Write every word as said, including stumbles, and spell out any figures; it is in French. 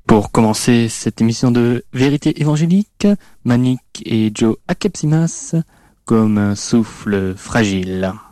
Pour commencer cette émission de Vérité évangélique, Manic et Joe Akepsimas comme un souffle fragile.